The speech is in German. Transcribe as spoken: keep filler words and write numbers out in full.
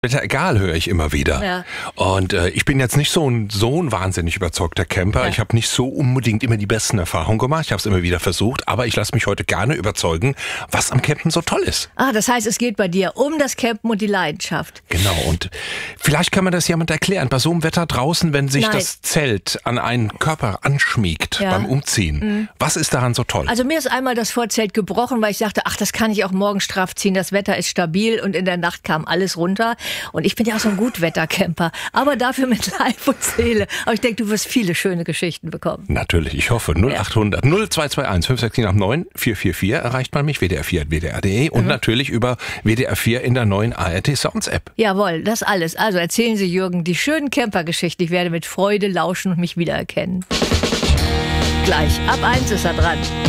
Wetter egal, höre ich immer wieder. Ja. Und äh, ich bin jetzt nicht so ein, so ein wahnsinnig überzeugter Camper. Ja. Ich habe nicht so unbedingt immer die besten Erfahrungen gemacht. Ich habe es immer wieder versucht. Aber ich lasse mich heute gerne überzeugen, was am Campen so toll ist. Ah, das heißt, es geht bei dir um das Campen und die Leidenschaft. Genau. Und vielleicht kann man das jemand erklären. Bei so einem Wetter draußen, wenn sich Nein. das Zelt an einen Körper anschmiegt Ja. beim Umziehen. Mhm. Was ist daran so toll? Also mir ist einmal das Vorzelt gebrochen, weil ich dachte, ach, das kann ich auch morgen straff ziehen. Das Wetter ist stabil und in der Nacht kam alles runter. Und ich bin ja auch so ein Gutwettercamper, aber dafür mit Leib und Seele. Aber ich denke, du wirst viele schöne Geschichten bekommen. Natürlich, ich hoffe. null acht hundert null zwei zwei eins fünf sechs sieben neun vier vier vier erreicht man mich, W D R vier at W D R punkt de und mhm. natürlich über W D R vier in der neuen A R T Sounds App. Jawohl, das alles. Also erzählen Sie Jürgen die schönen Campergeschichten. Ich werde mit Freude lauschen und mich wiedererkennen. Gleich, ab eins ist er dran.